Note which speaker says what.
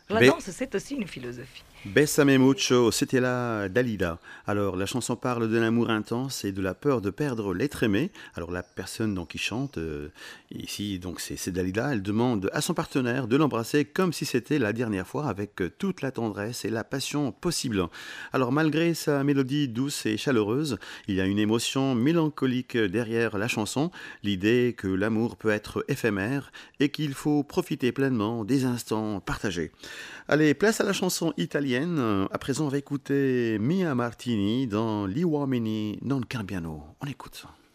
Speaker 1: La danse, c'est aussi une philosophie.
Speaker 2: Bésame mucho, c'était là Dalida. Alors, la chanson parle de l'amour intense et de la peur de perdre l'être aimé. Alors, la personne donc, qui chante, ici, donc c'est Dalida, elle demande à son partenaire de l'embrasser comme si c'était la dernière fois, avec toute la tendresse et la passion possible. Alors, malgré sa mélodie douce et chaleureuse, il y a une émotion mélancolique derrière la chanson, l'idée que l'amour peut être éphémère et qu'il faut profiter pleinement des instants partagés. Allez, place à la chanson italienne. À présent, on va écouter Mia Martini dans Li uomini non cambiano. On écoute.